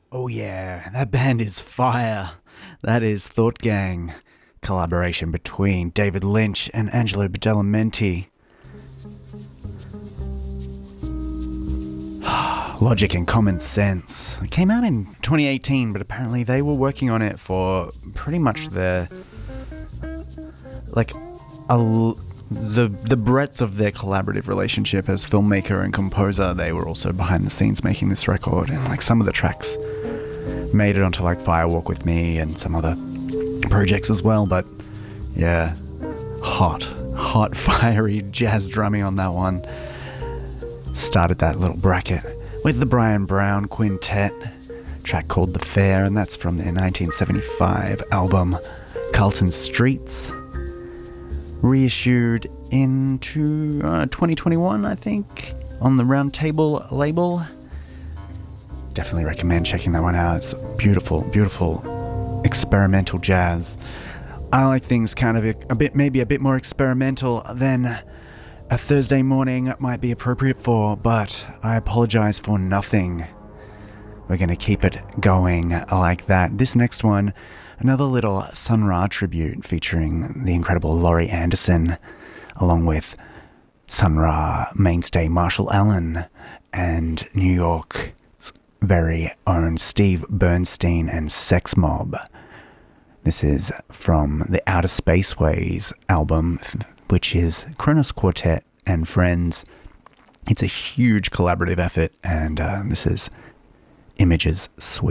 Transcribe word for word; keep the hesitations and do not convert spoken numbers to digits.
Oh yeah, that band is fire. That is Thought Gang, collaboration between David Lynch and Angelo Badalamenti. Logic and Common Sense. It came out in twenty eighteen, but apparently they were working on it for pretty much the like a, the the breadth of their collaborative relationship as filmmaker and composer. They were also behind the scenes making this record, and like some of the tracks made it onto like Firewalk with Me and some other projects as well. But yeah, hot, hot, fiery jazz drumming on that one. Started that little bracket with the Brian Brown Quintet, track called The Fair, and that's from their nineteen seventy-five album Carlton Streets, reissued into uh, twenty twenty-one, I think, on the Round Table label. Definitely recommend checking that one out. It's beautiful, beautiful experimental jazz. I like things kind of a, a bit, maybe a bit more experimental than a Thursday morning might be appropriate for, but I apologize for nothing. We're going to keep it going like that. This next one, another little Sun Ra tribute featuring the incredible Laurie Anderson, along with Sun Ra mainstay Marshall Allen and New York's very own Steve Bernstein and Sex Mob. This is from the Outer Spaceways album, which is Kronos Quartet and Friends. It's a huge collaborative effort, and uh, this is Images Suite.